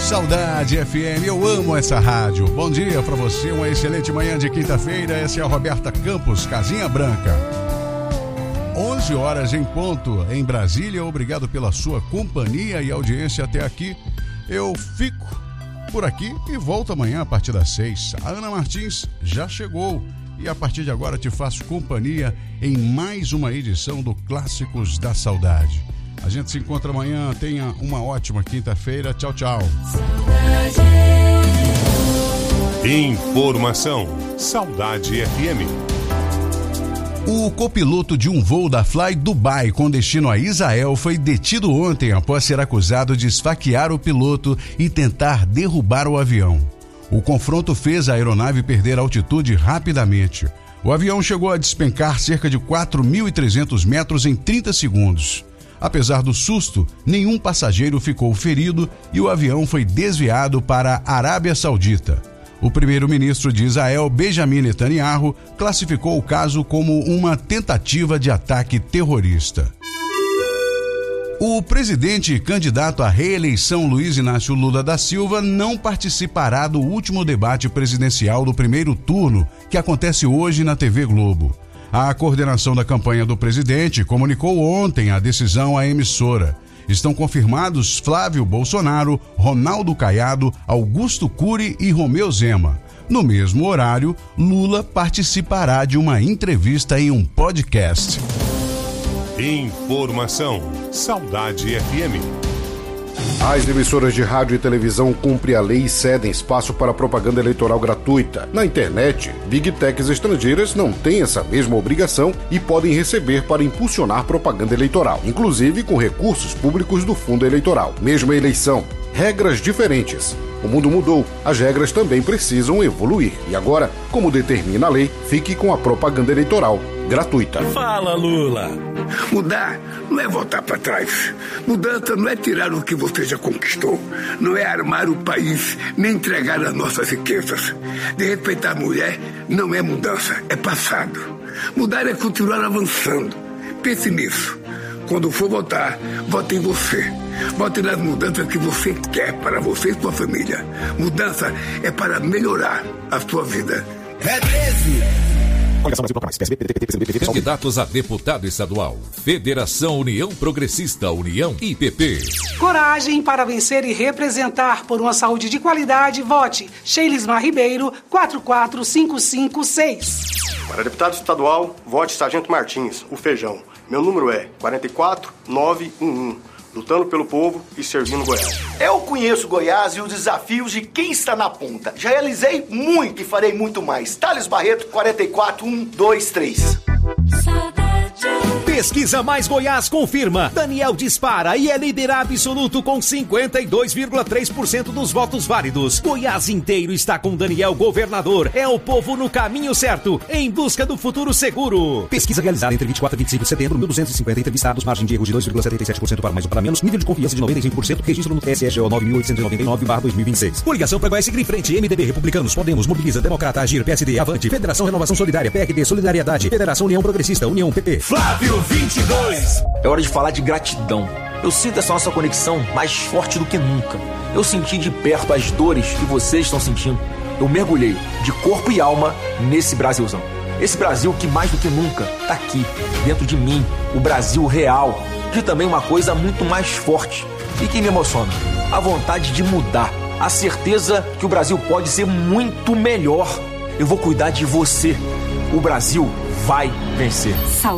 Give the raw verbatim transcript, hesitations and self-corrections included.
Saudade F M, eu amo essa rádio. Bom dia pra você, uma excelente manhã de quinta-feira. Essa é a Roberta Campos, Casinha Branca. onze horas em ponto em Brasília. Obrigado pela sua companhia e audiência até aqui. Eu fico por aqui e volto amanhã a partir das seis. A Ana Martins já chegou e a partir de agora te faço companhia em mais uma edição do Clássicos da Saudade. A gente se encontra amanhã. Tenha uma ótima quinta-feira. Tchau, tchau. Informação. Saudade F M. O copiloto de um voo da Fly Dubai com destino a Israel foi detido ontem após ser acusado de esfaquear o piloto e tentar derrubar o avião. O confronto fez a aeronave perder altitude rapidamente. O avião chegou a despencar cerca de quatro mil e trezentos metros em trinta segundos. Apesar do susto, nenhum passageiro ficou ferido e o avião foi desviado para a Arábia Saudita. O primeiro-ministro de Israel, Benjamin Netanyahu, classificou o caso como uma tentativa de ataque terrorista. O presidente e candidato à reeleição Luiz Inácio Lula da Silva não participará do último debate presidencial do primeiro turno, que acontece hoje na T V Globo. A coordenação da campanha do presidente comunicou ontem a decisão à emissora. Estão confirmados Flávio Bolsonaro, Ronaldo Caiado, Augusto Cury e Romeu Zema. No mesmo horário, Lula participará de uma entrevista em um podcast. Informação. Saudade F M. As emissoras de rádio e televisão cumprem a lei e cedem espaço para propaganda eleitoral gratuita. Na internet, Big Techs estrangeiras não têm essa mesma obrigação e podem receber para impulsionar propaganda eleitoral, inclusive com recursos públicos do fundo eleitoral. Mesma eleição, regras diferentes. O mundo mudou, as regras também precisam evoluir. E agora, como determina a lei, fique com a propaganda eleitoral gratuita. Fala, Lula! Mudar não é voltar para trás. Mudança não é tirar o que você já conquistou. Não é armar o país, nem entregar as nossas riquezas. De respeitar a mulher não é mudança, é passado. Mudar é continuar avançando. Pense nisso. Quando for votar, vote em você. Vote nas mudanças que você quer para você e sua família. Mudança é para melhorar a sua vida. É treze! Candidatos a deputado estadual. Federação União Progressista, União I P P. Coragem para vencer e representar por uma saúde de qualidade. Vote Sheilismar Ribeiro, quatro quatro cinco cinco seis. Para deputado estadual, vote Sargento Martins, o Feijão. Meu número é quatro quatro nove um um. Lutando pelo povo e servindo Goiás. Eu conheço Goiás e os desafios de quem está na ponta. Já realizei muito e farei muito mais. Thales Barreto, quatro quatro um dois três. Pesquisa Mais Goiás confirma. Daniel dispara e é líder absoluto com cinquenta e dois vírgula três por cento dos votos válidos. Goiás inteiro está com Daniel governador. É o povo no caminho certo, em busca do futuro seguro. Pesquisa realizada entre vinte e quatro e vinte e cinco de setembro, mil duzentos e cinquenta entrevistados, margem de erro de dois vírgula setenta e sete por cento para mais ou para menos, nível de confiança de noventa e cinco por cento, registro no T S E G O nove mil oitocentos e noventa e nove barra dois mil e vinte e seis. Coligação para Goiás seguir em frente, M D B, Republicanos, Podemos, Mobiliza, Democrata, Agir, P S D, Avante, Federação Renovação Solidária, P R D, Solidariedade, Federação União Progressista, União P P. Flávio vinte e dois. É hora de falar de gratidão. Eu sinto essa nossa conexão mais forte do que nunca. Eu senti de perto as dores que vocês estão sentindo. Eu mergulhei de corpo e alma nesse Brasilzão. Esse Brasil que mais do que nunca tá aqui, dentro de mim, o Brasil real. E também uma coisa muito mais forte e que me emociona: a vontade de mudar, a certeza que o Brasil pode ser muito melhor. Eu vou cuidar de você. O Brasil vai vencer.